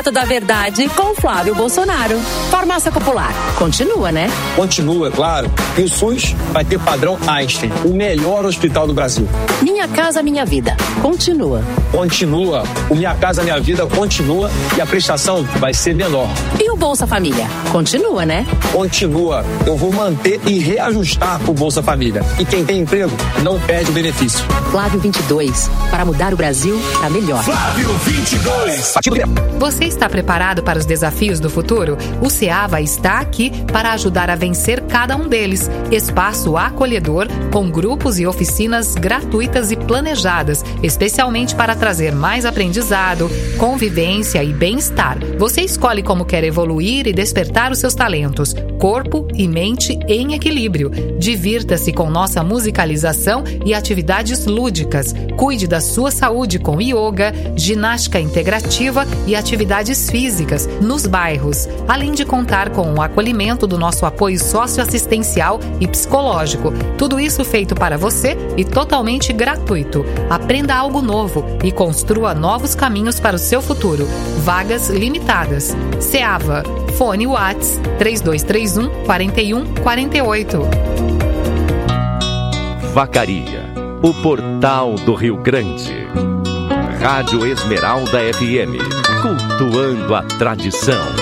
Da Verdade com Flávio Bolsonaro. Farmácia Popular. Continua, né? Continua, claro. E o SUS vai ter padrão Einstein, o melhor hospital do Brasil. Minha Casa Minha Vida. Continua. Continua. O Minha Casa Minha Vida continua e a prestação vai ser menor. E o Bolsa Família? Continua, né? Continua. Eu vou manter e reajustar o Bolsa Família. E quem tem emprego não perde o benefício. Flávio 22. Para mudar o Brasil para melhor. Flávio 22. Você está preparado para os desafios do futuro? O SEAVA está aqui para ajudar a vencer cada um deles. Espaço acolhedor, com grupos e oficinas gratuitas e planejadas, especialmente para trazer mais aprendizado, convivência e bem-estar. Você escolhe como quer evoluir e despertar os seus talentos, corpo e mente em equilíbrio. Divirta-se com nossa musicalização e atividades lúdicas. Cuide da sua saúde com yoga, ginástica integrativa e atividades físicas nos bairros, além de contar com o acolhimento do nosso apoio socioassistencial e psicológico. Tudo isso feito para você e totalmente gratuito. Aprenda algo novo e construa novos caminhos para o seu futuro. Vagas limitadas. SEAVA. Fone Whats 3231 4148. Vacaria, o portal do Rio Grande. Rádio Esmeralda FM, cultuando a tradição.